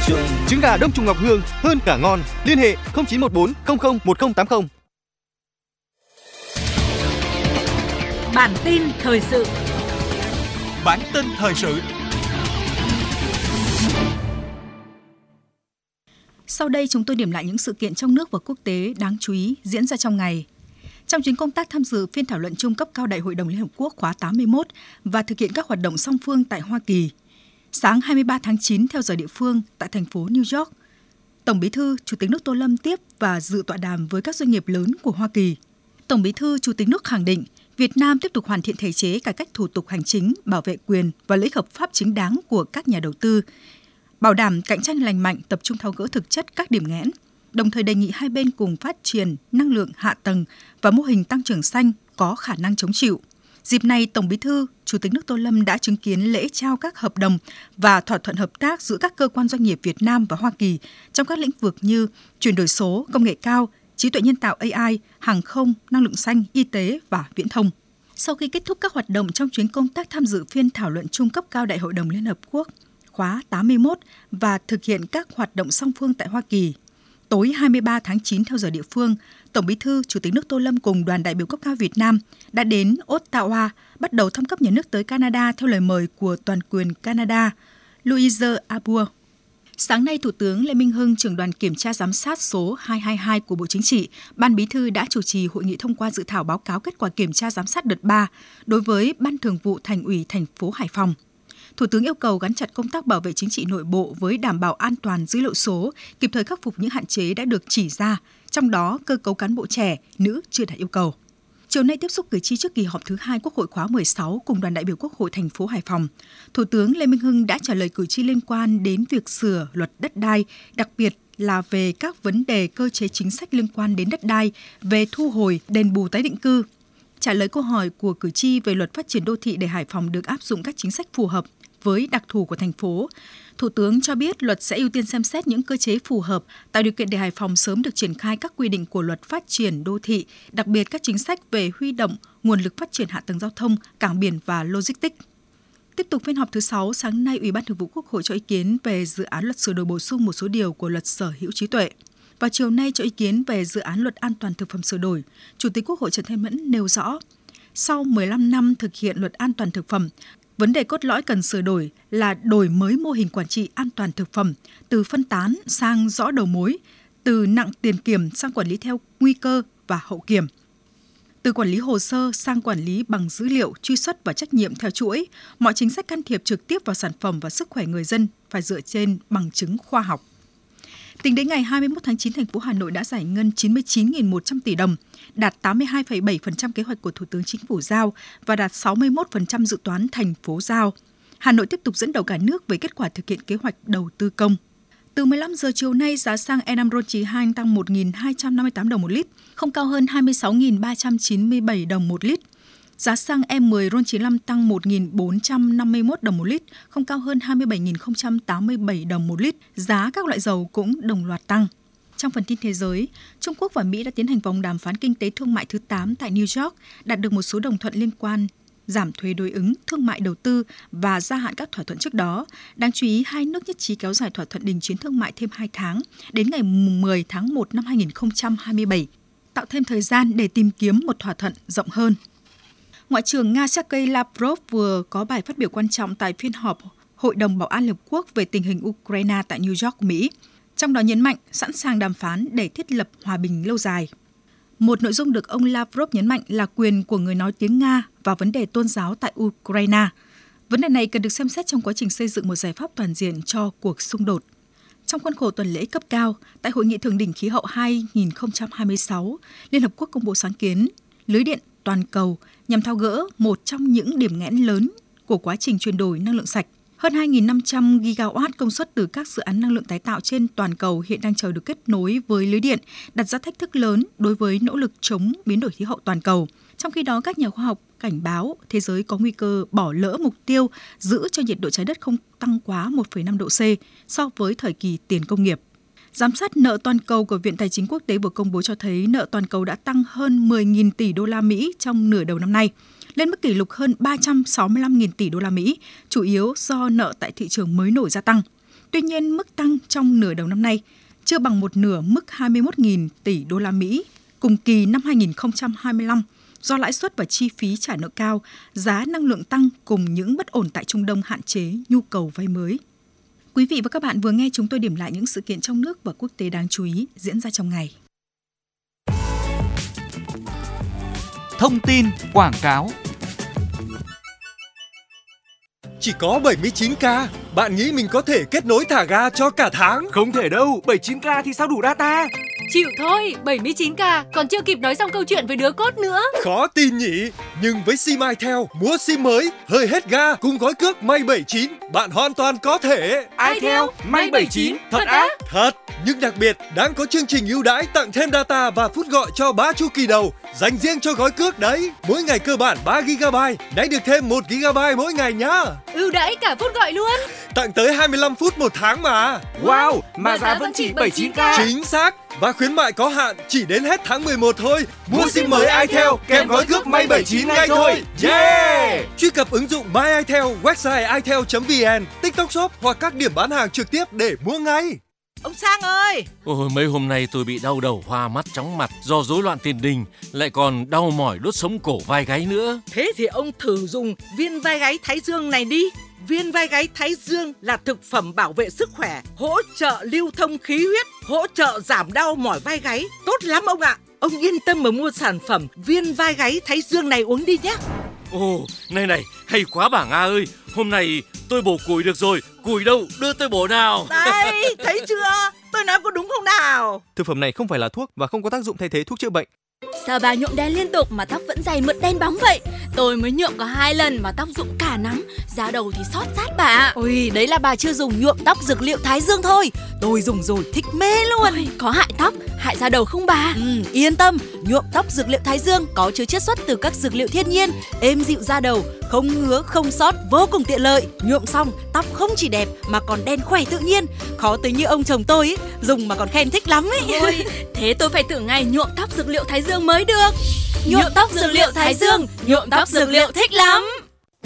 Trứng gà Đông Trùng Ngọc Hương hơn cả ngon. Liên hệ 0914 00 1080. Bản tin thời sự. Bản tin thời sự. Sau đây chúng tôi điểm lại những sự kiện trong nước và quốc tế đáng chú ý diễn ra trong ngày. Trong chuyến công tác tham dự phiên thảo luận chung cấp cao Đại hội đồng Liên Hợp Quốc khóa 81 và thực hiện các hoạt động song phương tại Hoa Kỳ, sáng 23 tháng 9 theo giờ địa phương tại thành phố New York, Tổng Bí thư Chủ tịch nước Tô Lâm tiếp và dự tọa đàm với các doanh nghiệp lớn của Hoa Kỳ. Tổng Bí thư Chủ tịch nước khẳng định Việt Nam tiếp tục hoàn thiện thể chế cải cách thủ tục hành chính, bảo vệ quyền và lợi ích hợp pháp chính đáng của các nhà đầu tư, bảo đảm cạnh tranh lành mạnh, tập trung tháo gỡ thực chất các điểm nghẽn, đồng thời đề nghị hai bên cùng phát triển năng lượng hạ tầng và mô hình tăng trưởng xanh có khả năng chống chịu. Dịp này, Tổng Bí thư, Chủ tịch nước Tô Lâm đã chứng kiến lễ trao các hợp đồng và thỏa thuận hợp tác giữa các cơ quan doanh nghiệp Việt Nam và Hoa Kỳ trong các lĩnh vực như chuyển đổi số, công nghệ cao, trí tuệ nhân tạo AI, hàng không, năng lượng xanh, y tế và viễn thông. Sau khi kết thúc các hoạt động trong chuyến công tác tham dự phiên thảo luận chung cấp cao Đại hội đồng Liên Hợp Quốc khóa 81 và thực hiện các hoạt động song phương tại Hoa Kỳ, tối 23 tháng 9 theo giờ địa phương, Tổng Bí thư Chủ tịch nước Tô Lâm cùng đoàn đại biểu cấp cao Việt Nam đã đến Ottawa bắt đầu thăm cấp nhà nước tới Canada theo lời mời của toàn quyền Canada, Louise Arbour. Sáng nay, Thủ tướng Lê Minh Hưng, trưởng đoàn kiểm tra giám sát số 222 của Bộ Chính trị, Ban Bí thư đã chủ trì hội nghị thông qua dự thảo báo cáo kết quả kiểm tra giám sát đợt 3 đối với Ban Thường vụ Thành ủy thành phố Hải Phòng. Thủ tướng yêu cầu gắn chặt công tác bảo vệ chính trị nội bộ với đảm bảo an toàn dữ liệu số, kịp thời khắc phục những hạn chế đã được chỉ ra, trong đó cơ cấu cán bộ trẻ, nữ chưa đạt yêu cầu. Chiều nay tiếp xúc cử tri trước kỳ họp thứ 2 Quốc hội khóa 16 cùng đoàn đại biểu Quốc hội thành phố Hải Phòng, Thủ tướng Lê Minh Hưng đã trả lời cử tri liên quan đến việc sửa luật đất đai, đặc biệt là về các vấn đề cơ chế chính sách liên quan đến đất đai, về thu hồi, đền bù tái định cư. Trả lời câu hỏi của cử tri về luật phát triển đô thị để Hải Phòng được áp dụng các chính sách phù hợp với đặc thù của thành phố, Thủ tướng cho biết luật sẽ ưu tiên xem xét những cơ chế phù hợp, tạo điều kiện để Hải Phòng sớm được triển khai các quy định của luật phát triển đô thị, đặc biệt các chính sách về huy động nguồn lực phát triển hạ tầng giao thông, cảng biển và logistics. Tiếp tục phiên họp thứ 6, sáng nay Ủy ban Thường vụ Quốc hội cho ý kiến về dự án luật sửa đổi bổ sung một số điều của luật sở hữu trí tuệ. Vào chiều nay cho ý kiến về dự án luật an toàn thực phẩm sửa đổi, Chủ tịch Quốc hội Trần Thanh Mẫn nêu rõ, sau 15 năm thực hiện luật an toàn thực phẩm, vấn đề cốt lõi cần sửa đổi là đổi mới mô hình quản trị an toàn thực phẩm, từ phân tán sang rõ đầu mối, từ nặng tiền kiểm sang quản lý theo nguy cơ và hậu kiểm, từ quản lý hồ sơ sang quản lý bằng dữ liệu, truy xuất và trách nhiệm theo chuỗi. Mọi chính sách can thiệp trực tiếp vào sản phẩm và sức khỏe người dân phải dựa trên bằng chứng khoa học. Tính đến ngày 21 tháng 9, thành phố Hà Nội đã giải ngân 99.100 tỷ đồng, đạt 82,7% kế hoạch của Thủ tướng Chính phủ giao và đạt 61% dự toán thành phố giao. Hà Nội tiếp tục dẫn đầu cả nước về kết quả thực hiện kế hoạch đầu tư công. Từ 15 giờ chiều nay, giá xăng E5 RON92 tăng 1.258 đồng một lít, không cao hơn 26.397 đồng một lít. Giá xăng E10 RON95 tăng 1.451 đồng một lít, không cao hơn 27.087 đồng một lít. Giá các loại dầu cũng đồng loạt tăng. Trong phần tin thế giới, Trung Quốc và Mỹ đã tiến hành vòng đàm phán kinh tế thương mại thứ 8 tại New York, đạt được một số đồng thuận liên quan giảm thuế đối ứng, thương mại đầu tư và gia hạn các thỏa thuận trước đó. Đáng chú ý, hai nước nhất trí kéo dài thỏa thuận đình chiến thương mại thêm 2 tháng, đến ngày 10 tháng 1 năm 2027, tạo thêm thời gian để tìm kiếm một thỏa thuận rộng hơn. Ngoại trưởng Nga Sergei Lavrov vừa có bài phát biểu quan trọng tại phiên họp Hội đồng Bảo an Liên Hợp Quốc về tình hình Ukraine tại New York, Mỹ, trong đó nhấn mạnh sẵn sàng đàm phán để thiết lập hòa bình lâu dài. Một nội dung được ông Lavrov nhấn mạnh là quyền của người nói tiếng Nga và vấn đề tôn giáo tại Ukraine. Vấn đề này cần được xem xét trong quá trình xây dựng một giải pháp toàn diện cho cuộc xung đột. Trong khuôn khổ tuần lễ cấp cao, tại Hội nghị Thượng đỉnh Khí hậu 2026, Liên Hợp Quốc công bố sáng kiến lưới điện toàn cầu nhằm tháo gỡ một trong những điểm nghẽn lớn của quá trình chuyển đổi năng lượng sạch. Hơn 2.500 gigawatt công suất từ các dự án năng lượng tái tạo trên toàn cầu hiện đang chờ được kết nối với lưới điện, đặt ra thách thức lớn đối với nỗ lực chống biến đổi khí hậu toàn cầu. Trong khi đó, các nhà khoa học cảnh báo thế giới có nguy cơ bỏ lỡ mục tiêu giữ cho nhiệt độ trái đất không tăng quá 1,5 độ C so với thời kỳ tiền công nghiệp. Giám sát nợ toàn cầu của Viện Tài chính Quốc tế vừa công bố cho thấy nợ toàn cầu đã tăng hơn 10.000 tỷ đô la Mỹ trong nửa đầu năm nay, lên mức kỷ lục hơn 365.000 tỷ đô la Mỹ, chủ yếu do nợ tại thị trường mới nổi gia tăng. Tuy nhiên, mức tăng trong nửa đầu năm nay chưa bằng một nửa mức 21.000 tỷ đô la Mỹ cùng kỳ năm 2025 do lãi suất và chi phí trả nợ cao, giá năng lượng tăng cùng những bất ổn tại Trung Đông hạn chế nhu cầu vay mới. Quý vị và các bạn vừa nghe chúng tôi điểm lại những sự kiện trong nước và quốc tế đáng chú ý diễn ra trong ngày. Thông tin quảng cáo. Chỉ có 79k, bạn nghĩ mình có thể kết nối thả ga cho cả tháng? Không thể đâu, 79k thì sao đủ data? Chịu thôi, 79k, còn chưa kịp nói xong câu chuyện với đứa cốt nữa. Khó tin nhỉ? Nhưng với sim itel, mua sim mới, hơi hết ga cùng gói cước May 79, bạn hoàn toàn có thể. itel, May 79, thật á? Thật, nhưng đặc biệt đang có chương trình ưu đãi tặng thêm data và phút gọi cho 3 chu kỳ đầu, dành riêng cho gói cước đấy. Mỗi ngày cơ bản 3GB, nãy được thêm 1GB mỗi ngày nhá. Ưu đãi cả phút gọi luôn. Tặng tới 25 phút một tháng mà. Wow, mà giá vẫn chỉ 79k. Chính xác. Và khuyến mại có hạn chỉ đến hết tháng 11 thôi. Mua sim mới itel kèm gói cước May 79 ngay thôi. Yeah! Truy cập ứng dụng My itel, website itel.vn, TikTok Shop hoặc các điểm bán hàng trực tiếp để mua ngay. Ông Sang ơi! Ôi, mấy hôm nay tôi bị đau đầu, hoa mắt, chóng mặt do rối loạn tiền đình, lại còn đau mỏi đốt sống cổ vai gáy nữa. Thế thì ông thử dùng viên vai gáy Thái Dương này đi. Viên vai gáy Thái Dương là thực phẩm bảo vệ sức khỏe, hỗ trợ lưu thông khí huyết, hỗ trợ giảm đau mỏi vai gáy. Tốt lắm ông ạ! Ông yên tâm mà mua sản phẩm viên vai gáy Thái Dương này uống đi nhé. Ồ, này, hay quá bảng A ơi, hôm nay tôi bổ củi được rồi, củi đâu, đưa tôi bổ nào. Đây, thấy chưa? Tôi nói có đúng không nào? Thực phẩm này không phải là thuốc và không có tác dụng thay thế thuốc chữa bệnh. Sao bà nhuộm đen liên tục mà tóc vẫn dày mượt đen bóng vậy? Tôi mới nhuộm có 2 lần mà tóc rụng cả nắm, da đầu thì xót rát bà ạ. Ôi, đấy là bà chưa dùng nhuộm tóc dược liệu Thái Dương thôi. Tôi dùng rồi thích mê luôn. Ôi, có hại tóc, hại da đầu không bà? Yên tâm, nhuộm tóc dược liệu Thái Dương có chứa chiết xuất từ các dược liệu thiên nhiên, êm dịu da đầu, không ngứa, không xót, vô cùng tiện lợi. Nhuộm xong, tóc không chỉ đẹp mà còn đen khỏe tự nhiên. Khó tính như ông chồng tôi ấy, dùng mà còn khen thích lắm ấy. Ôi, thế tôi phải thử ngày nhuộm tóc dược liệu Thái Dương mới được. Nhuộm tóc dược liệu Thái Dương, nhuộm tóc dược liệu thích lắm.